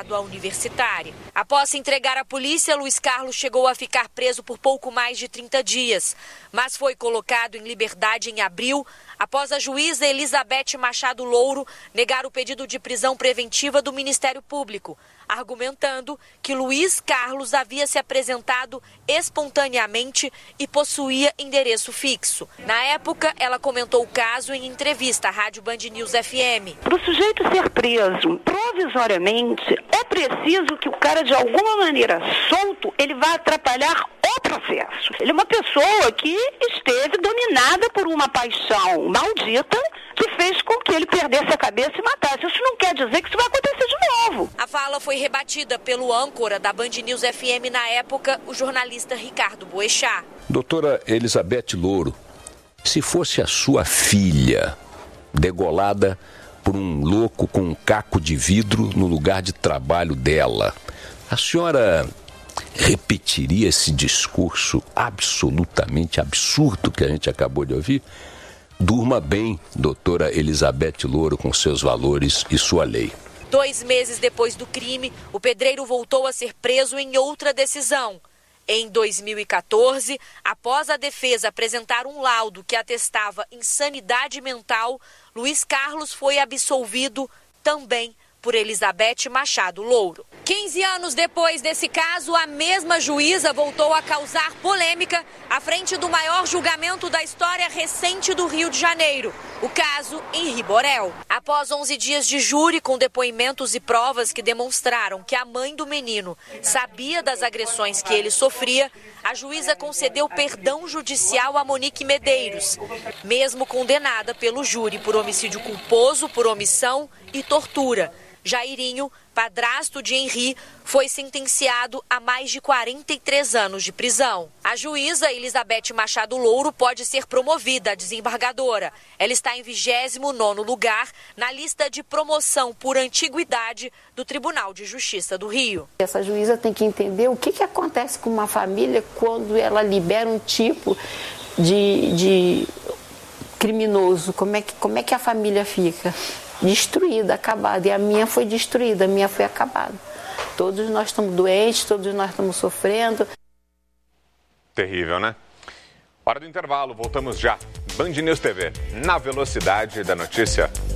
à universitária. Após se entregar à polícia, Luiz Carlos chegou a ficar preso por pouco mais de 30 dias, mas foi colocado em liberdade em abril, após a juíza Elizabeth Machado Louro negar o pedido de prisão preventiva do Ministério Público, argumentando que Luiz Carlos havia se apresentado espontaneamente e possuía endereço fixo. Na época, ela comentou o caso em entrevista à Rádio Band News FM. Para o sujeito ser preso provisoriamente, é preciso que o cara, de alguma maneira solto, ele vá atrapalhar o processo. Ele é uma pessoa que esteve dominada por uma paixão maldita que fez com que ele perdesse a cabeça e matasse. Isso não quer dizer que isso vai acontecer de novo. A fala foi rebatida pelo âncora da Band News FM na época, o jornalista Ricardo Boechat. Doutora Elizabeth Louro, se fosse a sua filha degolada por um louco com um caco de vidro no lugar de trabalho dela, a senhora repetiria esse discurso absolutamente absurdo que a gente acabou de ouvir? Durma bem, doutora Elizabeth Louro, com seus valores e sua lei. 2 meses depois do crime, o pedreiro voltou a ser preso em outra decisão. Em 2014, após a defesa apresentar um laudo que atestava insanidade mental, Luiz Carlos foi absolvido também por Elizabeth Machado Louro. 15 anos depois desse caso, a mesma juíza voltou a causar polêmica à frente do maior julgamento da história recente do Rio de Janeiro, o caso Henri Borel. Após 11 dias de júri com depoimentos e provas que demonstraram que a mãe do menino sabia das agressões que ele sofria, a juíza concedeu perdão judicial a Monique Medeiros, mesmo condenada pelo júri por homicídio culposo, por omissão e tortura. Jairinho, padrasto de Henri, foi sentenciado a mais de 43 anos de prisão. A juíza Elizabeth Machado Louro pode ser promovida a desembargadora. Ela está em 29º lugar na lista de promoção por antiguidade do Tribunal de Justiça do Rio. Essa juíza tem que entender o que acontece com uma família quando ela libera um tipo de criminoso. Como é que a família fica? Destruída, acabada. E a minha foi destruída, a minha foi acabada. Todos nós estamos doentes, todos nós estamos sofrendo. Terrível, né? Hora do intervalo, voltamos já. Band News TV, na velocidade da notícia.